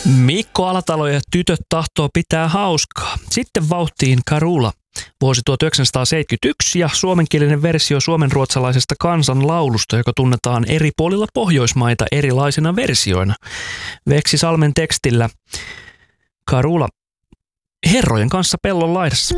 Mikko Alatalo ja tytöt tahtoo pitää hauskaa. Sitten vauhtiin Karula. Vuosi 1971 ja suomenkielinen versio suomenruotsalaisesta kansanlaulusta, joka tunnetaan eri puolilla Pohjoismaita erilaisina versioina. Veksi Salmen tekstillä Karula herrojen kanssa pellon laidassa.